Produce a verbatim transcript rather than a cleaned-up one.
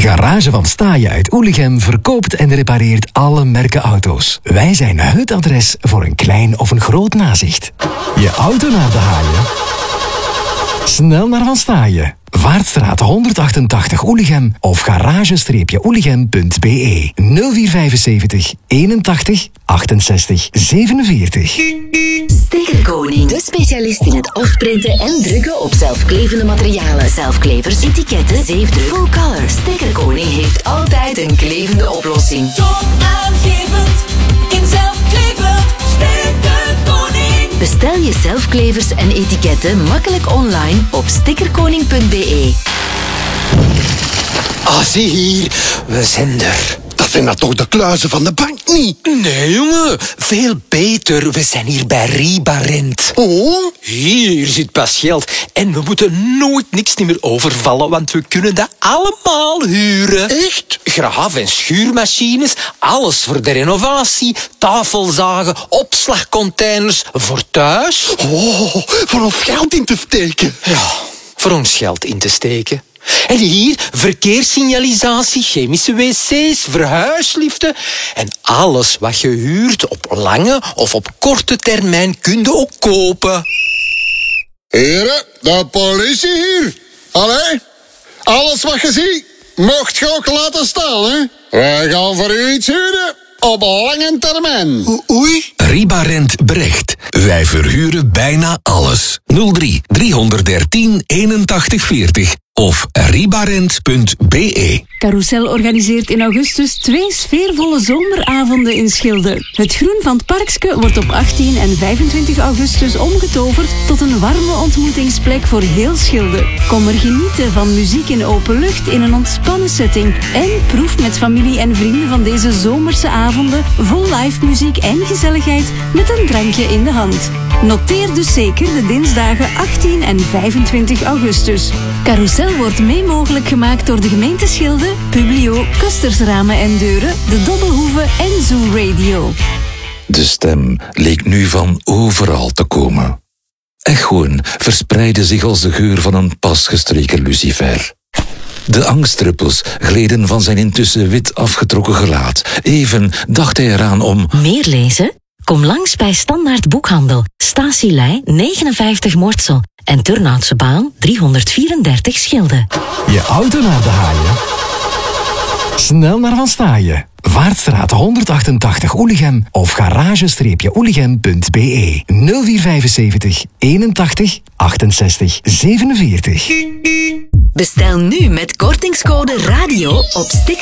Garage van Staaien uit Oelichem verkoopt en repareert alle merken auto's. Wij zijn het adres voor een klein of een groot nazicht. Je auto naar de haaien? Snel naar Van Staaien. Vaartstraat honderdachtentachtig Oelichem of garage-oelichem punt be nul vier vijfenzeventig eenentachtig achtenzestig zevenenveertig. Stickerkoning, de specialist in het afprinten en drukken op zelfklevende materialen. Zelfklevers, etiketten, zeefdruk, full color. Stickerkoning heeft altijd een klevende oplossing. Toonaangevend in zelfklevend Stickerkoning. Bestel je zelfklevers en etiketten makkelijk online op stickerkoning punt be. Ah, zie hier, we zijn er. Dat zijn dat toch de kluizen van de bank niet? Nee, jongen, veel beter. We zijn hier bij Ribarent. Oh? Hier zit pas geld. En we moeten nooit niks meer overvallen, want we kunnen dat allemaal huren. Echt? Graaf- en schuurmachines, alles voor de renovatie, tafelzagen, opslagcontainers voor thuis. Oh, voor ons geld in te steken. Ja, voor ons geld in te steken. En hier verkeerssignalisatie, chemische wc's, verhuisliften. En alles wat je huurt op lange of op korte termijn kun je ook kopen. Heren, de politie hier. Allee, alles wat je ziet, mocht je ook laten staan, hè. Wij gaan voor u iets huren op lange termijn. O- oei. Ribarent Brecht. Wij verhuren bijna alles. nul drie driehonderddertien eenentachtig veertig of ribarent punt be. Carousel organiseert in augustus twee sfeervolle zomeravonden in Schilde. Het groen van het parkske wordt op achttien en vijfentwintig augustus omgetoverd tot een warme ontmoetingsplek voor heel Schilde. Kom er genieten van muziek in open lucht in een ontspannen setting en proef met familie en vrienden van deze zomerse avonden vol live muziek en gezelligheid met een drankje in de hand. Noteer dus zeker de dinsdagen achttien en vijfentwintig augustus. Carousel wordt mee mogelijk gemaakt door de gemeente Schilde, Publio, Kustersramen en Deuren, de Dobbelhoeve en Zoo Radio. De stem leek nu van overal te komen. Echoen verspreidde zich als de geur van een pas gestreken lucifer. De angstdruppels gleden van zijn intussen wit afgetrokken gelaat. Even dacht hij eraan om... Meer lezen? Kom langs bij Standaard Boekhandel, Statielei negenenvijftig Mortsel en Turnhoutse Baan driehonderdvierendertig Schilde. Je auto naar de haaien? Snel naar Van Staaien. Vaartstraat honderdachtentachtig Oelichem of garage-oelichem punt be nul vier vijfenzeventig eenentachtig achtenzestig zevenenveertig. Bestel nu met kortingscode RADIO op sticker.